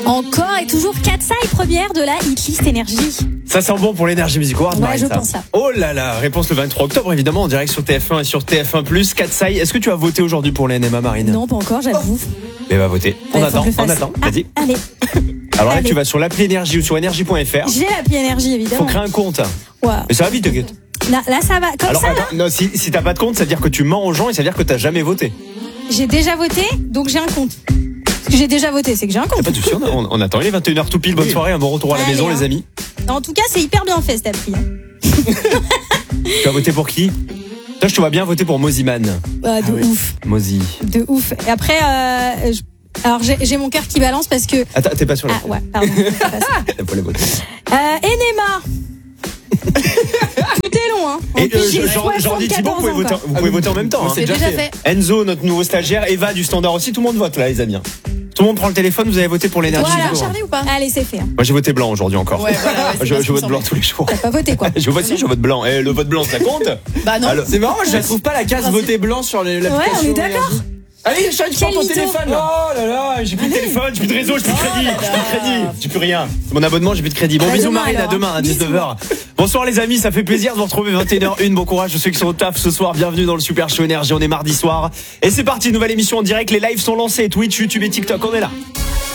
Encore et toujours Katsai, première de la hitlist énergie. Ça sent bon pour l'énergie Music Award, Ouais, Marine, je ça. pense ça. Oh là là, réponse le 23 octobre, évidemment, en direct sur TF1 et sur TF1+. Katsai, est-ce que tu as voté aujourd'hui pour les NMA, Marine? Non, pas encore, j'avoue. Mais va voter. On Faut que je attend, le fasse. vas-y. Allez, Alors là, allez. tu vas sur l'appli Énergie ou sur énergie.fr. J'ai l'appli énergie, évidemment. Faut créer un compte. Ouais. Mais ça va vite, t'inquiète. Là, ça va. Comme Alors, ça, là, attends, non, si t'as pas de compte, ça veut dire que tu mens aux gens et ça veut dire que t'as jamais voté. j'ai déjà voté, donc j'ai un compte. Parce que j'ai déjà voté, c'est que j'ai un compte. Pas de souci, on attend. Il est 21h tout pile. Bonne soirée, un bon retour à la Allez, maison, hein. les amis. En tout cas, c'est hyper bien fait, cette appli. Tu as voté pour qui? Toi, je te vois bien voter pour Moziman. Ouf. Mozi. De ouf. Et après, alors j'ai mon cœur qui balance parce que... Attends, t'es pas sur la. Ah ouais, pardon. c'est pas ça. Faut les voter. Enema. Tout est long, hein. En Et plus, j'ai Jordi Thibault, 74 ans, vous pouvez voter en même temps. Hein. C'est déjà fait. Enzo, notre nouveau stagiaire, Eva du Standard aussi, tout le monde vote là, les amis. Tout le monde prend le téléphone, vous avez voté pour l'énergie. Voilà, Music Award. Charlie ou pas? Allez, c'est fait. Hein. Moi j'ai voté blanc aujourd'hui encore. Ouais, voilà, ouais, c'est je bien ce qui me vote blanc semblait. tous les jours. T'as pas voté, quoi. Je vote blanc. Et le vote blanc, ça compte? Bah non. Alors, C'est marrant, je la trouve pas la case voter blanc sur l'application. Ouais, on est d'accord. Énergie. Allez, Charles, tu prends ton mytho. téléphone là. Oh là là, j'ai plus de téléphone, j'ai plus de réseau, j'ai plus de crédit, j'ai plus rien. C'est mon abonnement, j'ai plus de crédit. Bon, À bisous demain, Marine, à alors. demain à Bisous. 19h. Bonsoir les amis, ça fait plaisir de vous retrouver 21h01. Bon courage à ceux qui sont au taf ce soir. Bienvenue dans le Super Show Énergie. On est mardi soir. Et c'est parti, nouvelle émission en direct. Les lives sont lancés. Twitch, YouTube et TikTok, on est là.